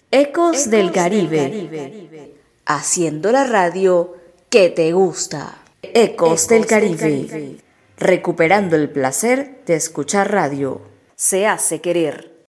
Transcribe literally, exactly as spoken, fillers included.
Ecos del Caribe, haciendo la radio que te gusta. Ecos del Caribe, recuperando el placer de escuchar radio. Se hace querer.